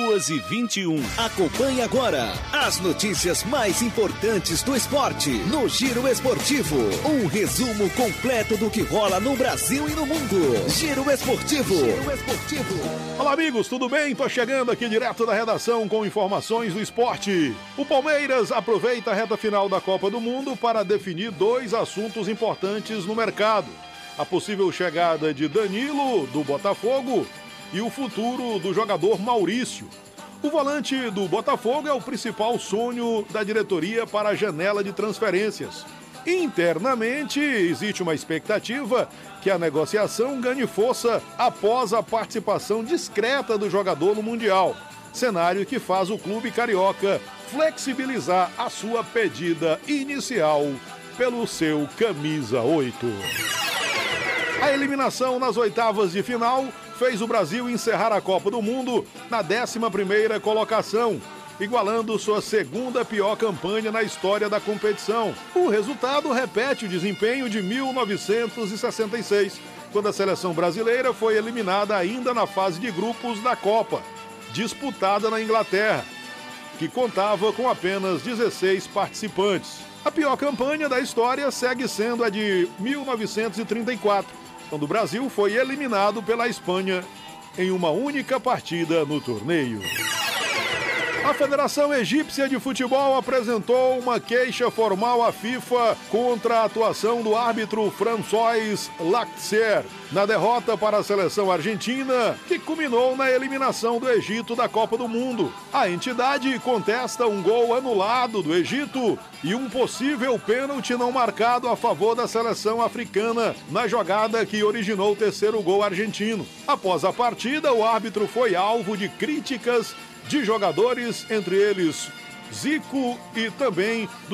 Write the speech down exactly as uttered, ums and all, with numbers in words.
duas e vinte e um. Acompanhe agora as notícias mais importantes do esporte no Giro Esportivo. Um resumo completo do que rola no Brasil e no mundo. Giro Esportivo. Giro Esportivo. Olá, amigos, tudo bem? Tô chegando aqui direto da redação com informações do esporte. O Palmeiras aproveita a reta final da Copa do Mundo para definir dois assuntos importantes no mercado: a possível chegada de Danilo, do Botafogo, e o futuro do jogador Maurício. O volante do Botafogo é o principal sonho da diretoria para a janela de transferências. Internamente, existe uma expectativa que a negociação ganhe força após a participação discreta do jogador no Mundial, cenário que faz o clube carioca flexibilizar a sua pedida inicial pelo seu camisa oito. A eliminação nas oitavas de final fez o Brasil encerrar a Copa do Mundo na décima primeira colocação, igualando sua segunda pior campanha na história da competição. O resultado repete o desempenho de mil novecentos e sessenta e seis, quando a seleção brasileira foi eliminada ainda na fase de grupos da Copa, disputada na Inglaterra, que contava com apenas dezesseis participantes. A pior campanha da história segue sendo a de mil novecentos e trinta e quatro, quando o Brasil foi eliminado pela Espanha em uma única partida no torneio. A Federação Egípcia de Futebol apresentou uma queixa formal à FIFA contra a atuação do árbitro François Lactier na derrota para a seleção argentina, que culminou na eliminação do Egito da Copa do Mundo. A entidade contesta um gol anulado do Egito e um possível pênalti não marcado a favor da seleção africana na jogada que originou o terceiro gol argentino. Após a partida, o árbitro foi alvo de críticas de jogadores, entre eles Zico, e também do